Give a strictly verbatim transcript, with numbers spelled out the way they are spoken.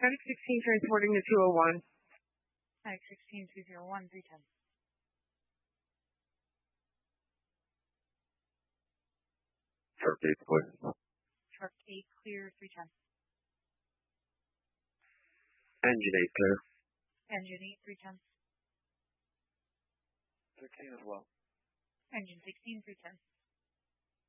Attic sixteen transporting to two oh one. Attic sixteen, two oh one, three ten. Shark eight clear. Shark eight clear, three ten. Engine eight clear. Engine eight, three ten. thirteen as well. Engine sixteen, three ten.